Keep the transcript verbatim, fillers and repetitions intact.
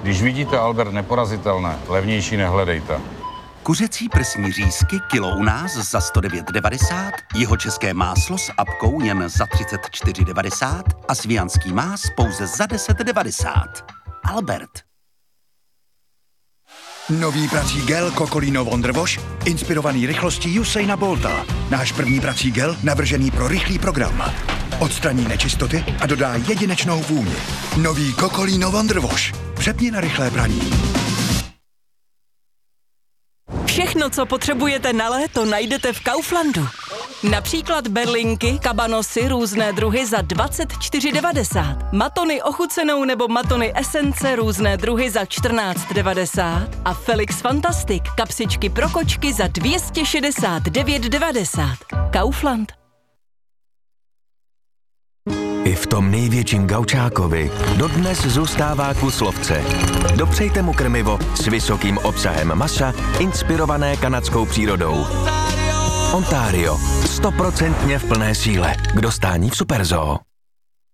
Když vidíte Albert neporazitelné, levnější nehledejte. Kuřecí prsní řízky kilo u nás za sto devět devadesát, jihočeské máslo s apkou jen za třicet čtyři devadesát a svijanský más pouze za deset devadesát. Albert. Nový prací gel Cocolino Wonder Wash, inspirovaný rychlostí Usaina Bolta. Náš první prací gel, navržený pro rychlý program. Odstraní nečistoty a dodá jedinečnou vůni. Nový Cocolino Wonder Wash. Přepni na rychlé praní. Všechno, co potřebujete na léto, najdete v Kauflandu. Například berlinky, kabanosy, různé druhy za dvacet čtyři devadesát. Matony ochucenou nebo matony esence, různé druhy za čtrnáct devadesát. A Felix Fantastic, kapsičky pro kočky za dvě stě šedesát devět devadesát. Kaufland. I v tom největším gaučákovi dodnes zůstává kus lovce. Dopřejte mu krmivo s vysokým obsahem masa, inspirované kanadskou přírodou. Ontario. Stoprocentně v plné síle. K dostání v Superzoo.